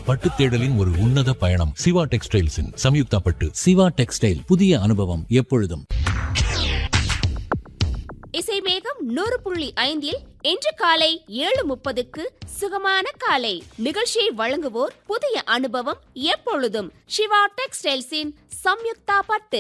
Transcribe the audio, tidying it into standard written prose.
பட்டு தேடலின் ஒரு உன்னத பயணம். சிவா டெக்ஸ்டைல்ஸின் சம்யுக்தா பட்டு. சிவா டெக்ஸ்டைல், புதிய அனுபவம் எப்பொழுதும். இசை வேகம் 100.5 இன்று காலை 7:30க்கு சுகமான காலை நிகழ்ச்சியை வழங்குவோர் புதிய அனுபவம் எப்பொழுதும் சிவா டெக்ஸ்டைல்ஸின் சம்யுக்தா பட்டு.